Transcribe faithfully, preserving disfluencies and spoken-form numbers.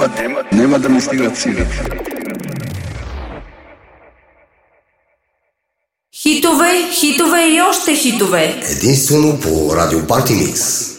Нема, нема, нема да ми стигнат силите. Хитове, хитове и още хитове. Единствено по Радио Парти Микс.